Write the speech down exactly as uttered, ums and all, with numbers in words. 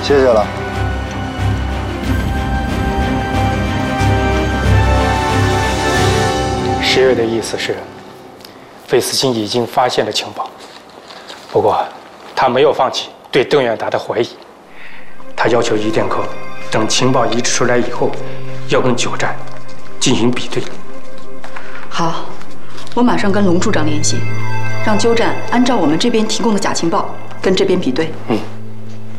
谢谢了。 十月的意思是，费思清已经发现了情报，不过他没有放弃对邓远达的怀疑。他要求伊电科等情报移植出来以后，要跟九站进行比对。 好，我马上跟龙处长联系，让鸠站按照我们这边提供的假情报跟这边比对。 嗯。